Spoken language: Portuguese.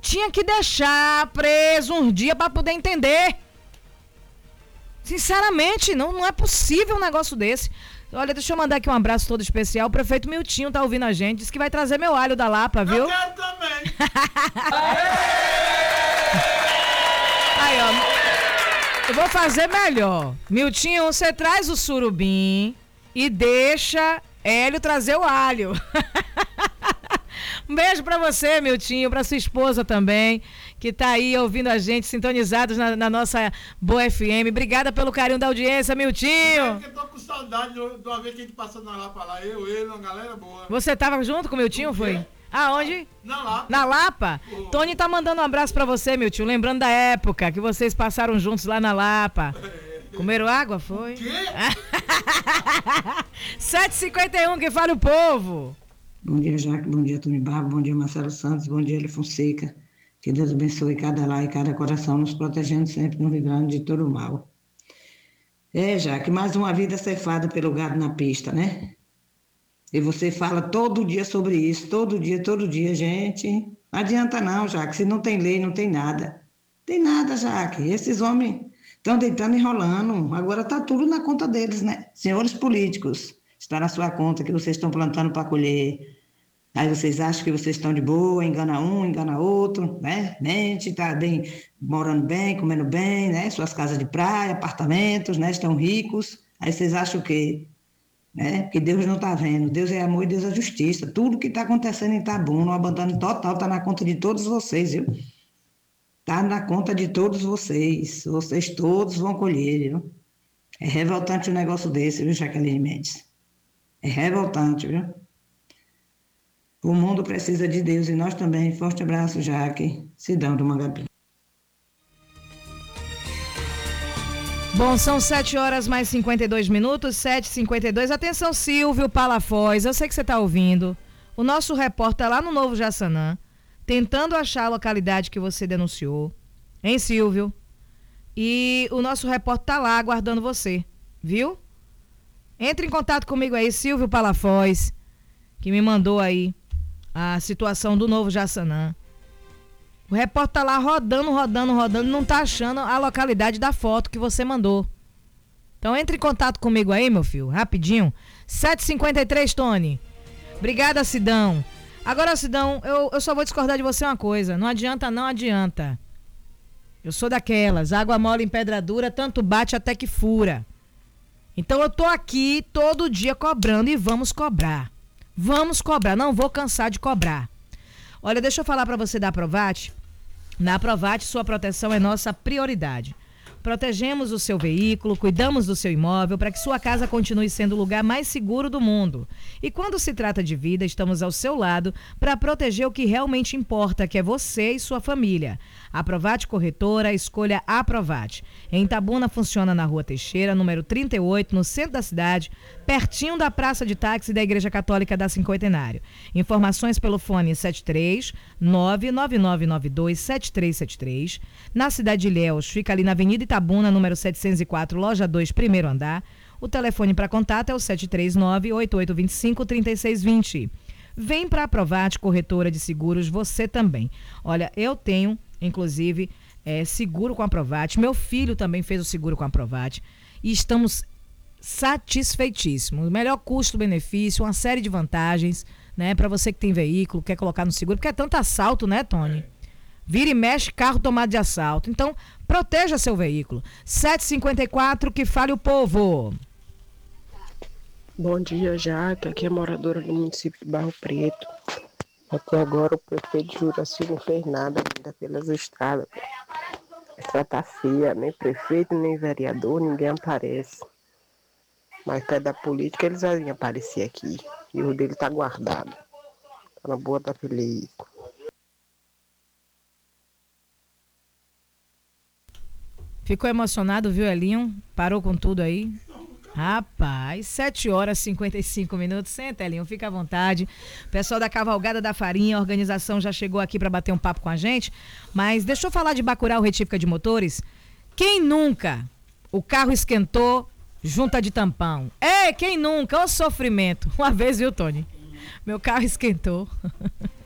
Tinha que deixar preso um dia para poder entender. Sinceramente, não é possível um negócio desse. Olha, deixa eu mandar aqui um abraço todo especial. O prefeito Miltinho tá ouvindo a gente. Disse que vai trazer meu alho da Lapa, viu? Eu quero também. Aí, ó. Eu vou fazer melhor. Miltinho, você traz o surubim e deixa Hélio trazer o alho. Um beijo pra você, Miltinho, pra sua esposa também, que tá aí ouvindo a gente, sintonizados na nossa Boa FM. Obrigada pelo carinho da audiência, Miltinho. Eu tô com saudade de uma vez que a gente passou na Lapa lá, ele, uma galera boa. Você tava junto com o Miltinho, foi? Aonde? Na Lapa. Na Lapa? Tony tá mandando um abraço pra você, Miltinho, lembrando da época que vocês passaram juntos lá na Lapa. Comeram água, foi? Quê? 7h51, que fala o povo. Bom dia, Jaque. Bom dia, Tony Barro. Bom dia, Marcelo Santos. Bom dia, Hélio Fonseca. Que Deus abençoe cada lar e cada coração, nos protegendo sempre, nos livrando de todo o mal. Jaque, mais uma vida ceifada pelo gado na pista, né? E você fala todo dia sobre isso, todo dia, gente. Não adianta não, Jaque. Se não tem lei, não tem nada. Tem nada, Jaque. Esses homens estão deitando e enrolando. Agora está tudo na conta deles, né? Senhores políticos, está na sua conta que vocês estão plantando para colher. Aí vocês acham que vocês estão de boa, engana um, engana outro, né? Mente, tá bem, morando bem, comendo bem, né? Suas casas de praia, apartamentos, né? Estão ricos. Aí vocês acham o quê? Né? Que Deus não está vendo. Deus é amor e Deus é justiça. Tudo que está acontecendo em Itabuna, no abandono total, está na conta de todos vocês, viu? Está na conta de todos vocês. Vocês todos vão colher, viu? É revoltante um negócio desse, viu, Jaqueline Mendes? É revoltante, viu? O mundo precisa de Deus e nós também. Forte abraço, Jaque. Cidão do Mangabeira. Bom, são 7h mais 52 minutos, 7h52. Atenção, Silvio Palafoz, eu sei que você está ouvindo. O nosso repórter lá no Novo Jaçanã, tentando achar a localidade que você denunciou. Hein, Silvio? E o nosso repórter está lá aguardando você, viu? Entre em contato comigo aí, Silvio Palafoz, que me mandou aí a situação do Novo Jaçanã. O repórter tá lá rodando, não tá achando a localidade da foto que você mandou. Então entre em contato comigo aí, meu filho, rapidinho. 7h53, Tony. Obrigada, Sidão. Agora, Sidão, eu só vou discordar de você uma coisa. Não adianta. Eu sou daquelas, água mole em pedra dura, tanto bate até que fura. Então eu tô aqui todo dia cobrando e vamos cobrar. Não vou cansar de cobrar. Olha, deixa eu falar para você da Aprovat. Na Aprovat, sua proteção é nossa prioridade. Protegemos o seu veículo, cuidamos do seu imóvel para que sua casa continue sendo o lugar mais seguro do mundo. E quando se trata de vida, estamos ao seu lado para proteger o que realmente importa, que é você e sua família. Aprovat Corretora, escolha Aprovat. Em Itabuna funciona na Rua Teixeira, número 38, no centro da cidade, pertinho da Praça de Táxi da Igreja Católica da Cinquentenário. Informações pelo fone 73 99992 7373. Na cidade de Ilhéus, fica ali na Avenida Itabuna, número 704, loja 2, primeiro andar. O telefone para contato é o 739-8825-3620. Vem para a Aprovat Corretora de Seguros, você também. Olha, eu tenho, inclusive, seguro com a Aprovat. Meu filho também fez o seguro com a Aprovat. E estamos satisfeitíssimos. Melhor custo-benefício, uma série de vantagens, né? Para você que tem veículo, quer colocar no seguro, porque é tanto assalto, né, Tony? Vira e mexe, carro tomado de assalto. Então, proteja seu veículo. 7h54, que fale o povo. Bom dia, Jaque. Aqui é moradora do município de Barro Preto. Até agora o prefeito de Juraci não fez nada ainda pelas estradas. A estrada tá feia, nem prefeito, nem vereador, ninguém aparece. Mas perto da política eles vão aparecer aqui. E o dele tá guardado. Tá na boa, tá feliz. Ficou emocionado, viu, Elinho? Parou com tudo aí? Rapaz, 7h55. Senta, Elinho, fica à vontade. O pessoal da Cavalgada da Farinha, a organização já chegou aqui para bater um papo com a gente. Mas deixa eu falar de Bacurau Retífica de Motores. Quem nunca? O carro esquentou, junta de tampão. Quem nunca? Ô sofrimento. Uma vez, viu, Tony? Meu carro esquentou.